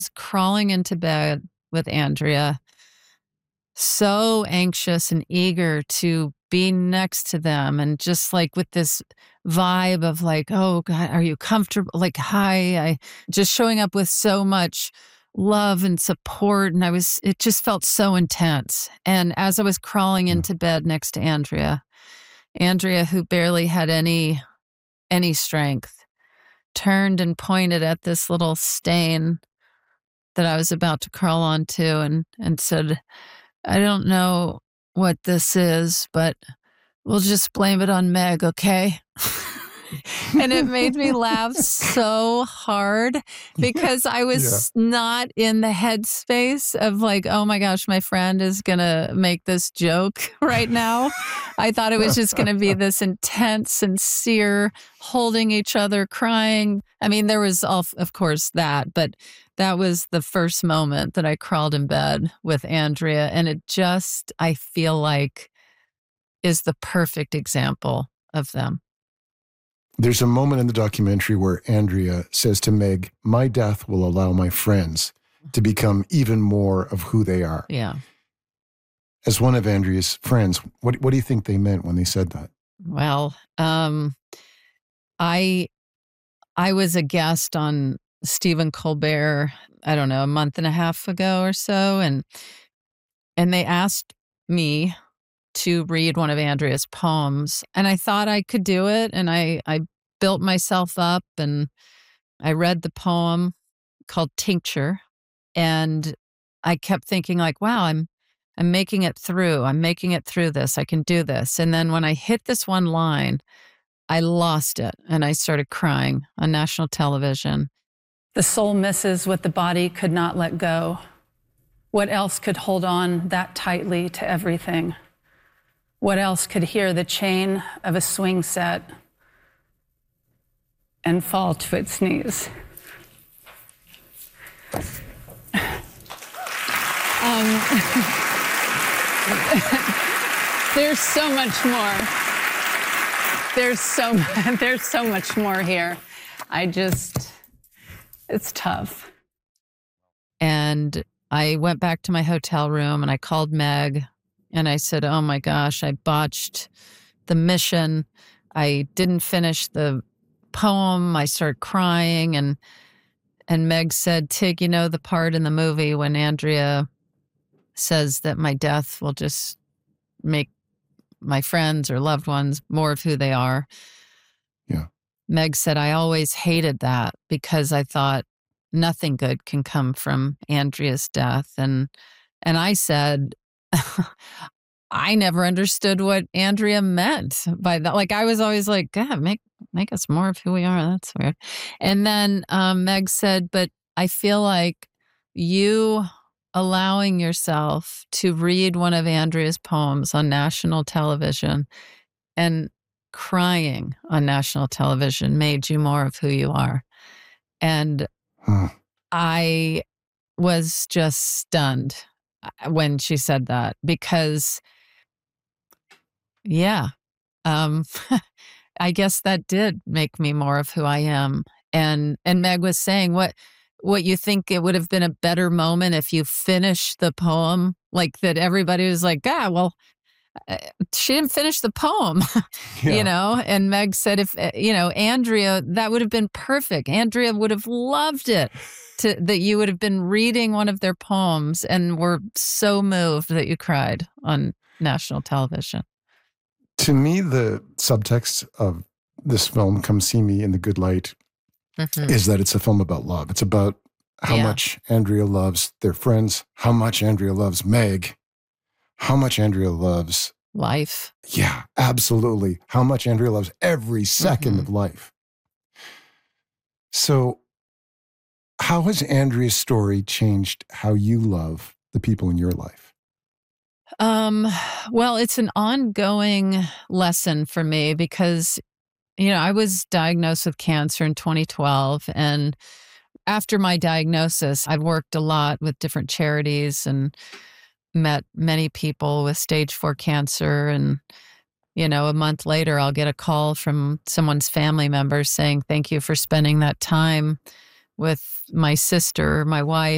was crawling into bed with Andrea, so anxious and eager to be next to them, and just like with this vibe of like, oh God, are you comfortable? Like, hi, I just showing up with so much love and support. And it just felt so intense. And as I was crawling into bed next to Andrea, who barely had any strength, turned and pointed at this little stain that I was about to crawl onto and said, I don't know what this is, but we'll just blame it on Meg, okay? And it made me laugh so hard because I was not in the headspace of like, oh my gosh, my friend is going to make this joke right now. I thought it was just going to be this intense, sincere, holding each other, crying. I mean, there was, of course, that, but that was the first moment that I crawled in bed with Andrea. And it just, I feel like, is the perfect example of them. There's a moment in the documentary where Andrea says to Meg, my death will allow my friends to become even more of who they are. Yeah. As one of Andrea's friends, what do you think they meant when they said that? Well, I was a guest on Stephen Colbert, I don't know, a month and a half ago or so, and they asked me to read one of Andrea's poems, and I thought I could do it, and I built myself up, and I read the poem called Tincture, and I kept thinking like, wow, I'm making it through. I'm making it through this. I can do this. And then when I hit this one line, I lost it, and I started crying on national television. The soul misses what the body could not let go. What else could hold on that tightly to everything? What else could hear the chain of a swing set and fall to its knees? There's so much more. There's so much more here. It's tough. And I went back to my hotel room and I called Meg and I said, oh my gosh, I botched the mission. I didn't finish the poem. I started crying and Meg said, Tig, you know the part in the movie when Andrea says that my death will just make my friends or loved ones more of who they are. Yeah. Meg said, I always hated that because I thought nothing good can come from Andrea's death. And I said, I never understood what Andrea meant by that. Like, I was always like, God, make us more of who we are. That's weird. And then Meg said, but I feel like you allowing yourself to read one of Andrea's poems on national television and crying on national television made you more of who you are. And I was just stunned when she said that because, I guess that did make me more of who I am. And Meg was saying, what you think it would have been a better moment if you finished the poem, like that everybody was like, she didn't finish the poem, and Meg said, if, Andrea, that would have been perfect. Andrea would have loved it that you would have been reading one of their poems and were so moved that you cried on national television. To me, the subtext of this film, Come See Me in the Good Light, is that it's a film about love. It's about how much Andrea loves their friends, how much Andrea loves Meg, how much Andrea loves life. Yeah, absolutely. How much Andrea loves every second of life. So how has Andrea's story changed how you love the people in your life? Well, it's an ongoing lesson for me because, I was diagnosed with cancer in 2012. And after my diagnosis, I've worked a lot with different charities and met many people with stage 4 cancer. And, a month later, I'll get a call from someone's family member saying, thank you for spending that time with my sister, my wife.